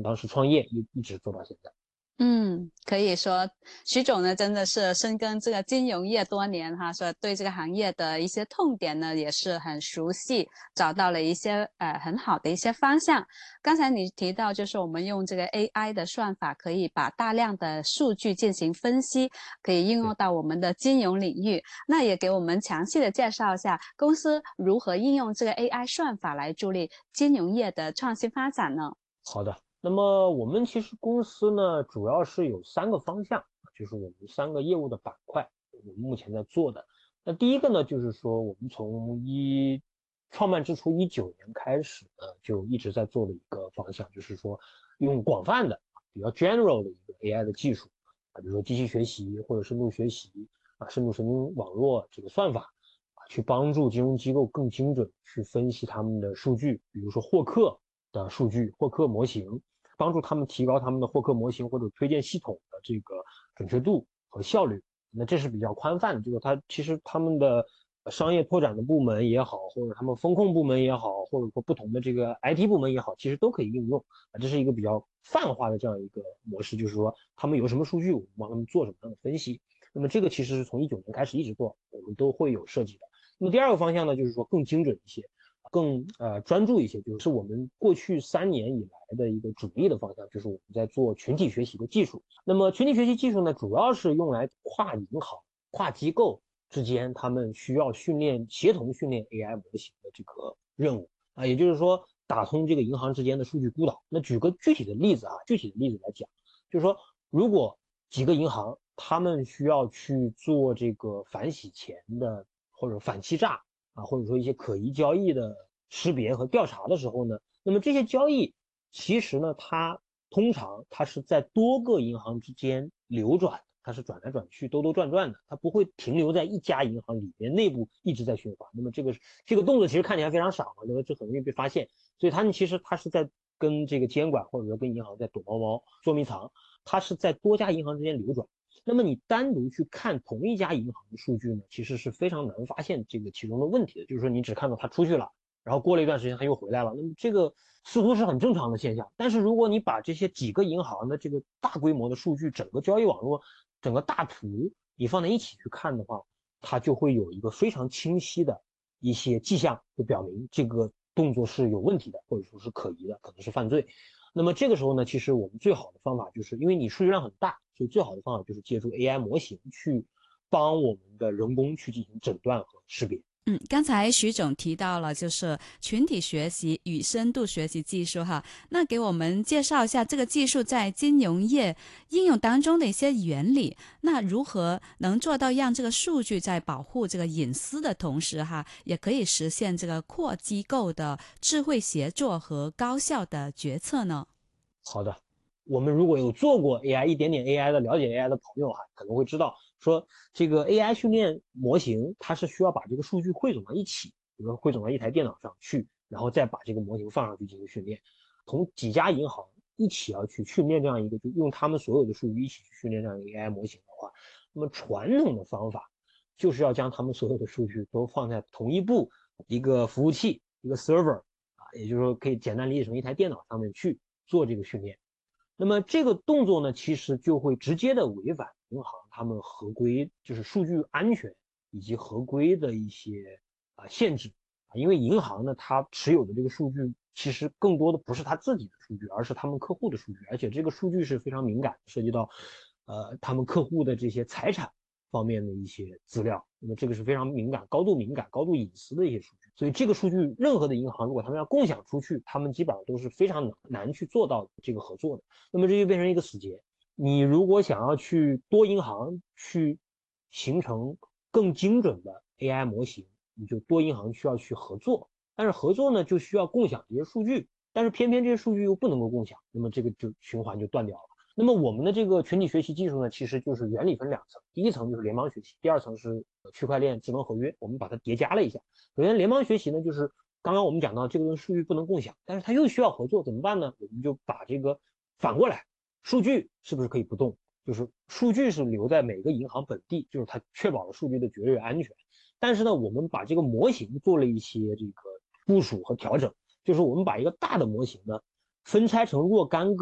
从当时创业一直做到现在。 可以说徐总呢真的是深耕这个金融业多年哈，所以对这个行业的一些痛点呢也是很熟悉，找到了一些很好的一些方向。刚才你提到就是我们用这个 AI 的算法，可以把大量的数据进行分析，可以应用对， 到我们的金融领域。那也给我们详细的介绍一下公司如何应用这个 AI 算法来助力金融业的创新发展呢？ 好的。那么我们其实公司呢，主要是有3个方向，就是我们3个业务的板块，我们目前在做的。那第一个呢，就是说我们从创办之初19年开始呢，就一直在做的一个方向，就是说用广泛的、比较 general 的一个 AI 的技术比如说机器学习或者深度学习深度神经网络这个算法去帮助金融机构更精准去分析他们的数据，比如说获客的数据、获客模型，帮助他们提高他们的获客模型或者推荐系统的这个准确度和效率。那这是比较宽泛的，就是其实他们的商业拓展的部门也好，或者他们风控部门也好，或者说不同的这个 IT 部门也好，其实都可以应用这是一个比较泛化的这样一个模式，就是说他们有什么数据，我们帮他们做什么样的分析。那么这个其实是从19年开始一直做，我们都会有涉及的。那么第二个方向呢，就是说更精准一些，更专注一些，就是我们过去3年以来的一个主力的方向，就是我们在做群体学习的技术。那么群体学习技术呢，主要是用来跨银行、跨机构之间，他们需要协同训练 AI 模型的这个任务也就是说打通这个银行之间的数据孤岛。那举个具体的例子来讲，就是说如果几个银行他们需要去做这个反洗钱的或者反欺诈或者说一些可疑交易的识别和调查的时候呢，那么这些交易其实呢，通常它是在多个银行之间流转的，它是转来转去、兜兜转转的，它不会停留在一家银行里面内部一直在循环。那么这个动作其实看起来非常少那么这很容易被发现。所以其实它是在跟这个监管或者说跟银行在躲猫猫、捉迷藏，它是在多家银行之间流转。那么你单独去看同一家银行的数据呢，其实是非常难发现这个其中的问题的。就是说你只看到它出去了，然后过了一段时间它又回来了，那么这个似乎是很正常的现象。但是如果你把这些几个银行的这个大规模的数据、整个交易网络、整个大图你放在一起去看的话，它就会有一个非常清晰的一些迹象，就表明这个动作是有问题的，或者说是可疑的，可能是犯罪。那么这个时候呢，其实我们最好的方法就是因为你数据量很大，所以最好的方法就是借助 AI 模型去帮我们的人工去进行诊断和识别。 刚才徐总提到了就是群体学习与深度学习技术哈，那给我们介绍一下这个技术在金融业应用当中的一些原理，那如何能做到让这个数据在保护这个隐私的同时哈，也可以实现这个扩机构的智慧协作和高效的决策呢？ 好的，我们如果有做过 AI 一点点 AI 的了解 AI 的朋友可能会知道说这个 AI 训练模型它是需要把这个数据汇总到一起，比如说汇总到一台电脑上去，然后再把这个模型放上去进行训练。从几家银行一起要去训练这样一个，就用他们所有的数据一起去训练这样一个 AI 模型的话，那么传统的方法就是要将他们所有的数据都放在同一部一个服务器一个 server 也就是说可以简单理解成一台电脑上面去做这个训练。那么这个动作呢，其实就会直接的违反银行他们合规，就是数据安全以及合规的一些限制因为银行呢，它持有的这个数据其实更多的不是他自己的数据，而是他们客户的数据，而且这个数据是非常敏感，涉及到他们客户的这些财产方面的一些资料，那么这个是非常敏感、高度敏感、高度隐私的一些数据，所以这个数据任何的银行如果他们要共享出去，他们基本上都是非常难去做到这个合作的。那么这就变成一个死结。你如果想要去多银行去形成更精准的 AI 模型，你就多银行需要去合作，但是合作呢就需要共享这些数据，但是偏偏这些数据又不能够共享，那么这个就循环就断掉了。那么我们的这个群体学习技术呢，其实就是原理分2层，第一层就是联邦学习，第2层是区块链智能合约，我们把它叠加了一下。首先联邦学习呢，就是刚刚我们讲到这个数据不能共享，但是它又需要合作，怎么办呢？我们就把这个反过来，数据是不是可以不动？就是数据是留在每个银行本地，就是它确保了数据的绝对安全。但是呢，我们把这个模型做了一些这个部署和调整，就是我们把一个大的模型呢分拆成若干个